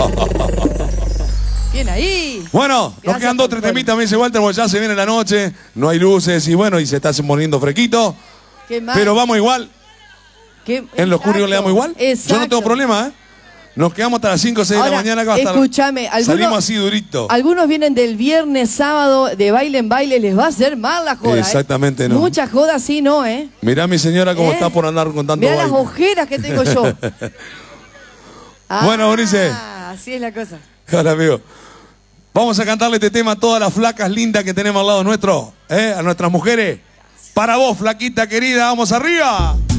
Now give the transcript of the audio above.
Bien ahí. Bueno, Gracias nos quedan 2 o 3 temitas, me dice Walter, porque ya se viene la noche, no hay luces y bueno, y se está poniendo fresquito. Qué mal. Pero vamos igual. En los currios le damos igual. Exacto. Yo no tengo problema, ¿eh? Nos quedamos hasta las 5 o 6 de la mañana acá. Escúchame, salimos así durito. Algunos vienen del viernes, sábado, de baile en baile, les va a hacer mal la joda. Exactamente, no. Mucha joda así, ¿no? Mirá mi señora cómo está por andar con tanto Mirá baile. las ojeras que tengo yo. Bueno, Maurice. Así es la cosa. Hola, amigo. Vamos a cantarle este tema a todas las flacas lindas que tenemos al lado nuestro, a nuestras mujeres. Para vos, flaquita querida, vamos arriba.